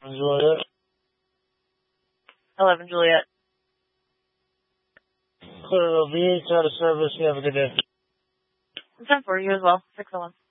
Juliet. 11 Juliet. Clear OV, out of service. You have a good day. 10 for you as well. 601.